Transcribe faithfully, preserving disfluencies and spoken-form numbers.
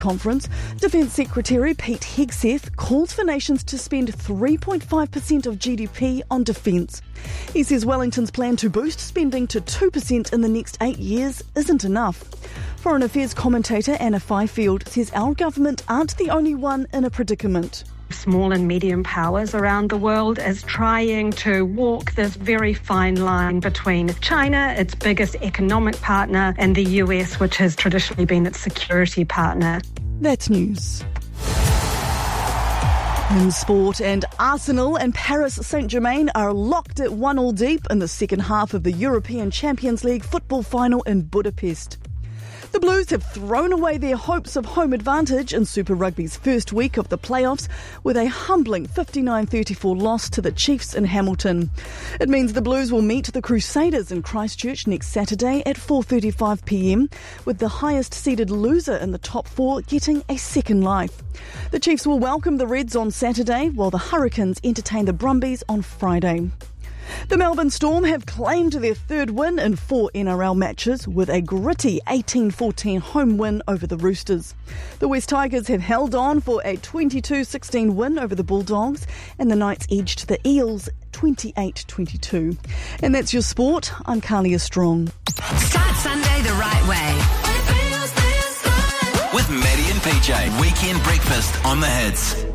Conference, Defence Secretary Pete Hegseth calls for nations to spend three point five percent of G D P on defence. He says Wellington's plan to boost spending to two percent in the next eight years isn't enough. Foreign Affairs commentator Anna Fifield says our government aren't the only one in a predicament. Small and medium powers around the world is trying to walk this very fine line between China, its biggest economic partner, and the U S, which has traditionally been its security partner. That's news. In sport, and Arsenal and Paris Saint-Germain are locked at one all deep in the second half of the European Champions League football final in Budapest. The Blues have thrown away their hopes of home advantage in Super Rugby's first week of the playoffs with a humbling fifty-nine thirty-four loss to the Chiefs in Hamilton. It means the Blues will meet the Crusaders in Christchurch next Saturday at four thirty-five p m, with the highest seeded loser in the top four getting a second life. The Chiefs will welcome the Reds on Saturday, while the Hurricanes entertain the Brumbies on Friday. The Melbourne Storm have claimed their third win in four N R L matches with a gritty eighteen fourteen home win over the Roosters. The West Tigers have held on for a twenty-two sixteen win over the Bulldogs, and the Knights edged the Eels twenty-eight twenty-two. And that's your sport. I'm Carlia Strong. Start Sunday the right way. With Maddie and P J. Weekend breakfast on the Hits.